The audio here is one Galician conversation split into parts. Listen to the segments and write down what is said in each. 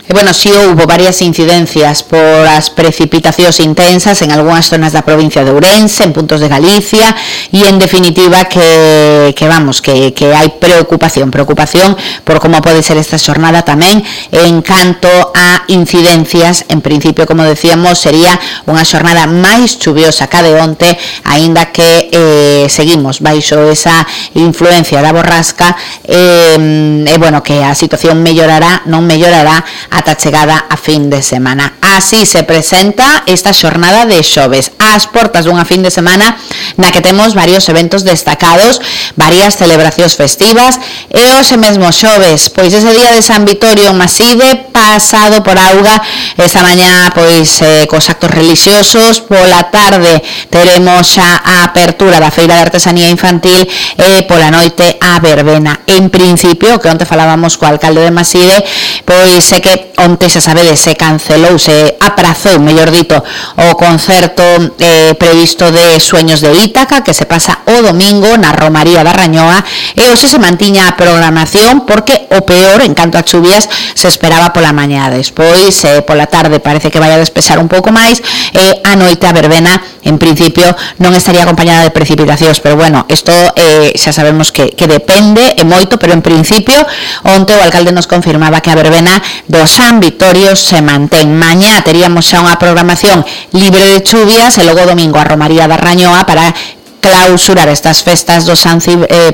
Bueno, sí houve varias incidencias por as precipitacións intensas en algunhas zonas da provincia de Ourense, en puntos de Galicia, e en definitiva que hai preocupación por como pode ser esta xornada tamén en canto a incidencias. En principio, como decíamos, sería unha xornada máis chuviosa ca de onte, aínda que seguimos baixo esa influencia da borrasca, bueno, que a situación non mellorará ata chegada a fin de semana. Así se presenta esta xornada de xoves, ás portas dunha fin de semana na que temos varios eventos destacados, varias celebracións festivas, e hoxe mesmo xoves, pois ese día de San Vitorio en Maside, pasado por auga, esta mañá pois cos actos religiosos, pola tarde teremos xa a apertura da Feira de Artesanía Infantil e pola noite a verbena. En principio, que onte falábamos co alcalde de Maside, pois é que onte xa sabedes, se cancelou, se aprazou, mellor dito, o concerto previsto de Sueños de Ítaca, que se pasa o domingo na Romaría da Rañoa, e hoxe se mantiña a programación porque o peor, en canto a chuvias, se esperaba pola mañá. Despois, pola tarde parece que vai a despexar un pouco máis, e a noite a verbena, en principio, non estaría acompañada de precipitacións, pero bueno, isto xa sabemos que depende e moito, pero en principio, onte o alcalde nos confirmaba que a verbena do San Vitorio se mantén. Mañá teríamos xa unha programación libre de chuvias e logo domingo a Romaría da Rañoa para clausurar estas festas do San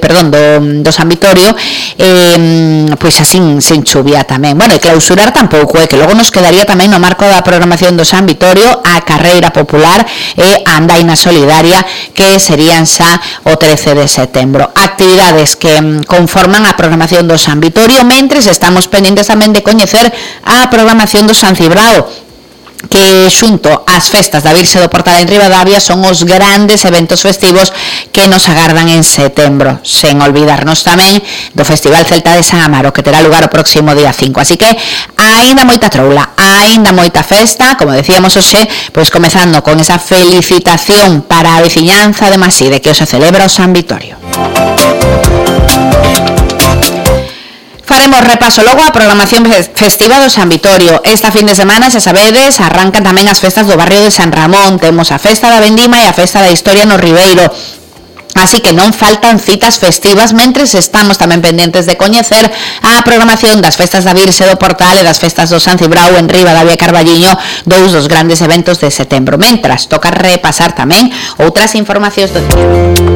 Vitorio, pois así sen chuvia tamén. Bueno, e clausurar tampouco, que logo nos quedaría tamén no marco da programación do San Vitorio a carreira popular e a andaina solidaria, que serían xa o 13 de setembro. Actividades que conforman a programación do San Vitorio, mentres estamos pendentes tamén de coñecer a programación do San Cibrao, que xunto ás festas da Virxe do Portal en Ribadavia son os grandes eventos festivos que nos agardan en setembro, sen olvidarnos tamén do Festival Celta de San Amaro, que terá lugar o próximo día 5. Así que aínda moita troula, aínda moita festa, como decíamos hoxe, pois comezando con esa felicitación para a veciñanza de Maside, que hoxe celebra o San Vitorio. Faremos repaso logo a programación festiva do San Vitorio. Esta fin de semana, xa sabedes, arrancan tamén as festas do barrio de San Ramón. Temos a festa da Vendima e a festa da Historia no Ribeiro. Así que non faltan citas festivas, mentres estamos tamén pendentes de coñecer a programación das festas da Virxe do Portal e das festas do San Cibrao en Ribadavia e Carballiño, dous dos grandes eventos de setembro. Mentras, toca repasar tamén outras informacións do día.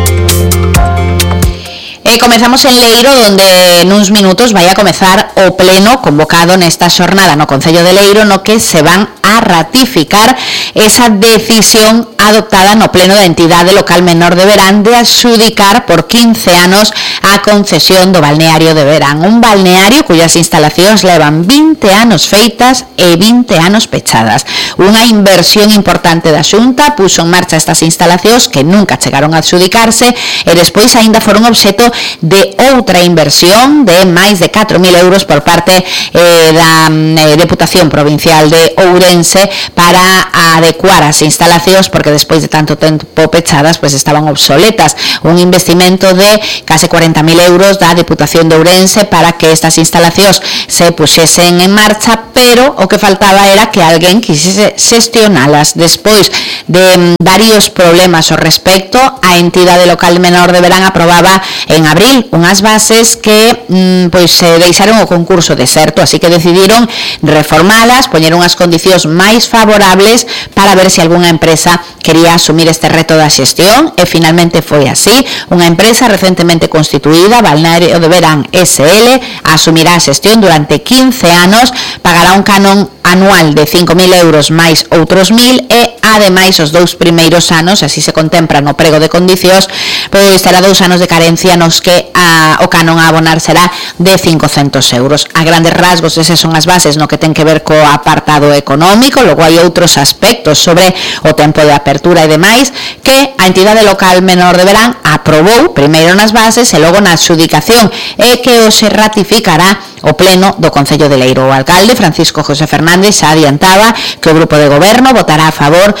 Comezamos en Leiro, donde nuns minutos vai a comezar o pleno convocado nesta xornada no Concello de Leiro, no que se van a ratificar esa decisión adoptada no pleno da entidade local menor de Verán de adxudicar por 15 anos a concesión do balneario de Verán, un balneario cuyas instalacións levan 20 anos feitas e 20 anos pechadas. Unha inversión importante da Xunta puxo en marcha estas instalacións que nunca chegaron a adxudicarse e despois aínda foron obxeto de outra inversión de máis de 4.000 euros por parte da Deputación Provincial de Ourense para adecuar as instalacións, porque despois de tanto tempo pechadas pois estaban obsoletas. Un investimento de case 40.000 euros da Deputación de Ourense para que estas instalacións se puxesen en marcha, pero o que faltaba era que alguén quixese xestionalas. Despois de varios problemas ao respecto, a entidade local menor de Verán aprobaba en abril unhas bases que pois se deixaron o concurso deserto, así que decidiron reformalas, poñer unhas condicións máis favorables para ver se algunha empresa quería asumir este reto da xestión, e finalmente foi así. Unha empresa recentemente constituída, Balneario de Verán SL, asumirá a xestión durante 15 anos, pagará un canon anual de 5.000 euros máis outros 1.000 e, ademais, os 2 primeiros anos, así se contempla no prego de condicións, pois terá 2 anos de carencia nos que o canon a abonar será de 500 euros. A grandes rasgos, esas son as bases no que ten que ver co apartado económico. Logo hai outros aspectos sobre o tempo de apertura e demais que a entidade local menor de Verán aprobou primeiro nas bases e logo na adxudicación, e que hoxe ratificará o pleno do Concello de Leiro. O alcalde Francisco José Fernández xa adiantaba que o grupo de goberno votará a favor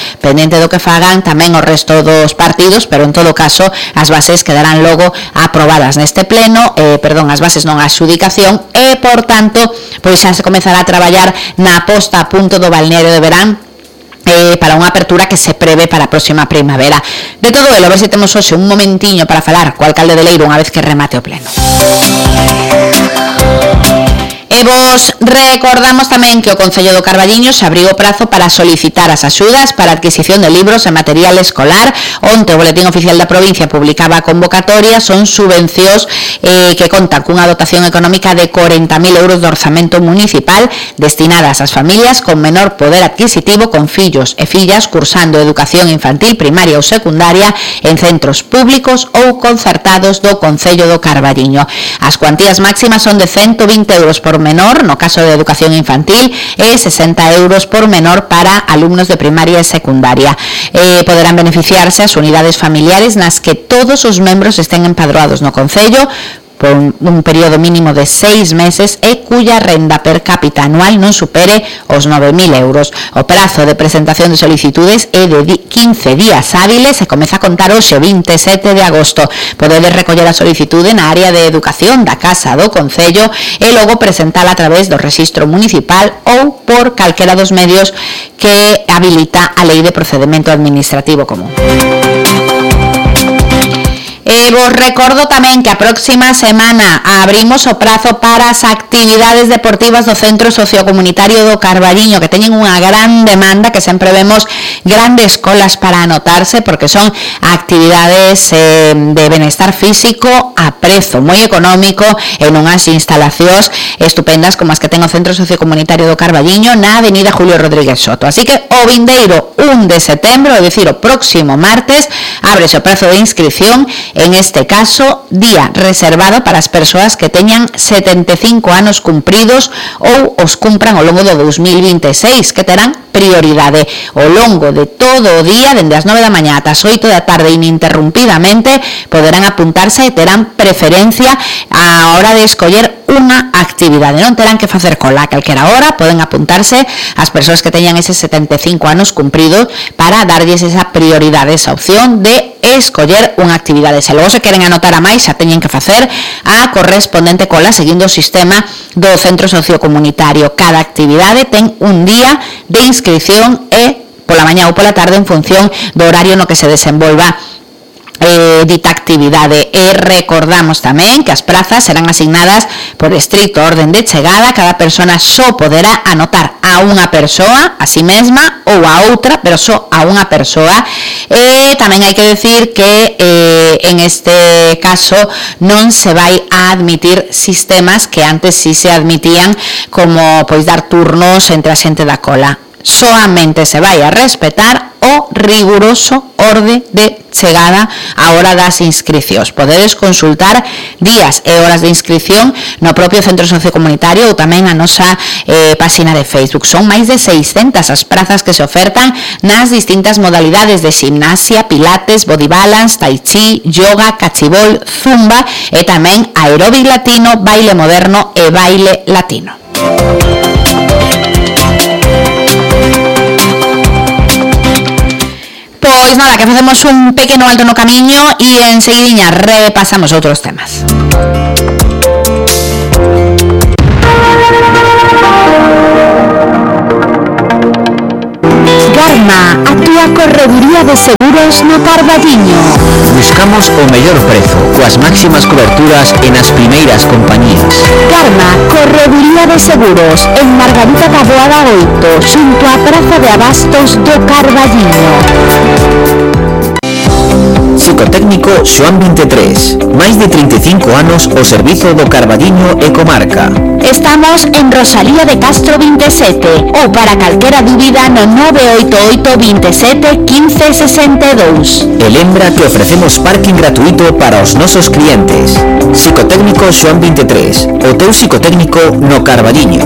pendente do que fagan tamén o resto dos partidos, pero en todo caso as bases quedarán logo aprobadas neste pleno, as bases non a adxudicación, e por tanto pois xa se comezará a traballar na posta a punto do balneario de verán para unha apertura que se prevé para a próxima primavera. De todo elo, a ver se temos hoxe un momentiño para falar co alcalde de Leiro unha vez que remate o pleno. E vos recordamos tamén que o Concello do Carballiño se abriu o prazo para solicitar as axudas para a adquisición de libros e material escolar. Onte o Boletín Oficial da Provincia publicaba a convocatoria, son subvencións que contan cunha dotación económica de 40.000 euros de orzamento municipal destinadas ás familias con menor poder adquisitivo con fillos e fillas cursando educación infantil, primaria ou secundaria en centros públicos ou concertados do Concello do Carballiño. As cuantías máximas son de 120 euros por menor no caso de educación infantil e 60 euros por menor para alumnos de primaria e secundaria. Poderán beneficiarse as unidades familiares nas que todos os membros estén empadroados no Concello por un período mínimo de 6 meses e cuya renda per cápita anual non supere os 9.000 euros. O prazo de presentación de solicitudes é de 15 días hábiles e comeza a contar hoxe 27 de agosto. Podedes recoller a solicitude na área de educación da Casa do Concello e logo presentala a través do Rexistro Municipal ou por calquera dos medios que habilita a Lei de Procedemento Administrativo Común. Vos recordo tamén que a próxima semana abrimos o prazo para as actividades deportivas do Centro Sociocomunitario do Carballiño, que teñen unha gran demanda, que sempre vemos grandes colas para anotarse, porque son actividades de benestar físico a prezo moi económico en unhas instalacións estupendas como as que ten o Centro Sociocomunitario do Carballiño na Avenida Julio Rodríguez Soto. Así que o vindeiro 1 de setembro, é dicir, o próximo martes, ábrese o prazo de inscripción, en este caso, día reservado para as persoas que teñan 75 anos cumpridos ou os cumpran ao longo do 2026, que terán prioridade. Ao longo de todo o día, dende as 9 da mañá ata as 8 da tarde ininterrumpidamente, poderán apuntarse e terán preferencia á hora de escoller unha actividade. Non terán que facer cola a calquera hora, poden apuntarse as persoas que teñan eses 75 anos cumpridos para darlles esa prioridade, esa opción de escoller unha actividade. Se logo se queren anotar a máis, xa teñen que facer a correspondente cola seguindo o sistema do Centro Sociocomunitario. Cada actividade ten un día de inscripción e pola mañá ou pola tarde en función do horario no que se desenvolva dita actividade. E recordamos tamén que as prazas serán asignadas por estricto orden de chegada. Cada persona só poderá anotar a unha persoa, a si mesma ou a outra, pero só a unha persoa. E tamén hai que decir que en este caso non se vai a admitir sistemas que antes sí se admitían, como pois dar turnos entre a xente da cola. Solamente se vai a respetar o riguroso orde de chegada á hora das inscricións. Podedes consultar días e horas de inscripción no propio Centro Sociocomunitario ou tamén a nosa página de Facebook. Son máis de 600 as prazas que se ofertan nas distintas modalidades de gimnasia, pilates, body balance, tai chi, yoga, cachibol, zumba e tamén aeróbic latino, baile moderno e baile latino. Pois nada, que facemos un pequeno alto no camiño e enseguidiña repasamos outros temas. Garma, a túa correduría de seguros no Carballiño. Buscamos o mellor prezo, coas máximas coberturas e nas primeiras compañías. Garma, correduría de seguros, en Margarita da Boada 8, xunto á Praza de Abastos do Carballiño. Psicotécnico Xoán 23, máis de 35 anos ao servizo do Carballiño e comarca. Estamos en Rosalía de Castro 27 ou para calquera dúbida no 988 27 15 62. E lembra que ofrecemos parking gratuito para os nosos clientes. Psicotécnico Xoán 23, o teu psicotécnico no Carballiño.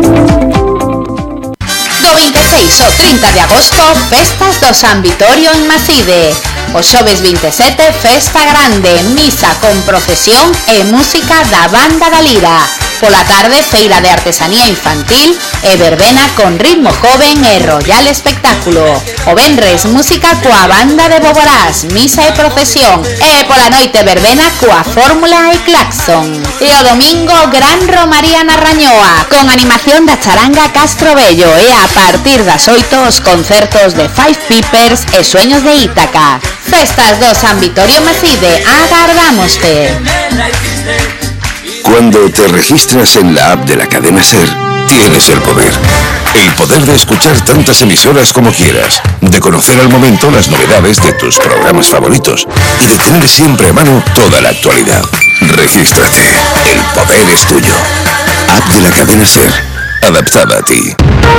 Do 26 ao 30 de agosto, festas do San Vitorio en Maside. O xoves 27, festa grande, misa con procesión e música da Banda da Lira. Pola tarde, feira de artesanía infantil e verbena con ritmo joven e royal espectáculo. O venres, música coa banda de Boborás, misa e procesión. E pola noite, verbena coa fórmula e claxon. E o domingo, gran romaría na Rañoa, con animación da charanga Castro Bello e a partir das 8 os concertos de Five Pipers e Sueños de Ítaca. Festas do San Vitorio Macide, agardámoste. Cuando te registras en la app de la cadena SER, tienes el poder. El poder de escuchar tantas emisoras como quieras, de conocer al momento las novedades de tus programas favoritos y de tener siempre a mano toda la actualidad. Regístrate. El poder es tuyo. App de la cadena SER. Adaptada a ti.